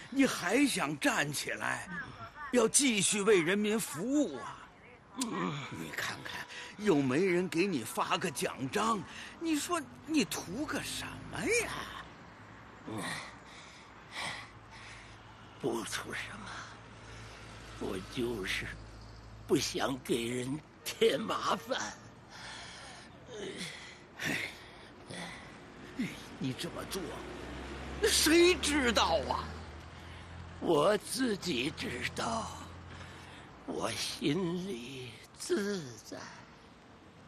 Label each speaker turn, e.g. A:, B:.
A: 你还想站起来，要继续为人民服务啊？你看看，又没人给你发个奖章，你说你图个什么呀？
B: 不图什么，我就是不想给人添麻烦。
A: 你这么做，谁知道啊？
B: 我自己知道，我心里自在。